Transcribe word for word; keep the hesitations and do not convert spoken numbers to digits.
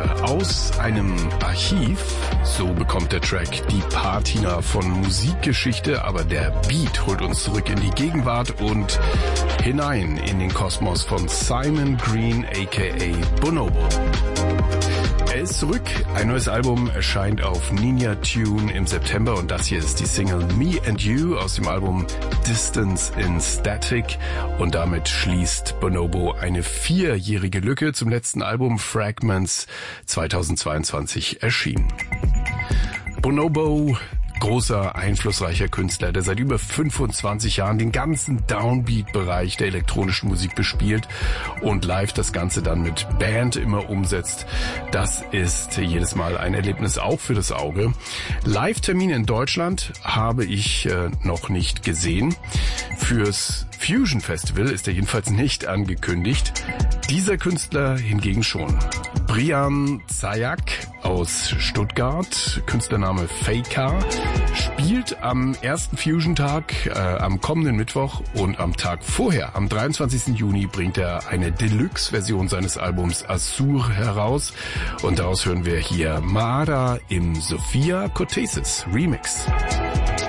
aus einem Archiv. So bekommt der Track die Patina von Musikgeschichte, aber der Beat holt uns zurück in die Gegenwart und hinein in den Kosmos von Simon Green aka Bonobo. Er ist zurück, ein neues Album erscheint auf Ninja Tune im September und das hier ist die Single Me and You aus dem Album Distance in Static und damit schließt Bonobo eine vierjährige Lücke zum letzten Album Fragments zweitausendzweiundzwanzig erschienen. Bonobo, großer, einflussreicher Künstler, der seit über fünfundzwanzig Jahren den ganzen Downbeat-Bereich der elektronischen Musik bespielt und live das Ganze dann mit Band immer umsetzt. Das ist jedes Mal ein Erlebnis auch für das Auge. Live-Termine in Deutschland habe ich äh, noch nicht gesehen. Fürs Fusion Festival ist er jedenfalls nicht angekündigt. Dieser Künstler hingegen schon. Brian Zajac aus Stuttgart, Künstlername Faker, spielt am ersten Fusion-Tag, äh, am kommenden Mittwoch und am Tag vorher, am dreiundzwanzigsten Juni, bringt er eine Deluxe-Version seines Albums Azur heraus und daraus hören wir hier Mara im Sophia Kotesis Remix.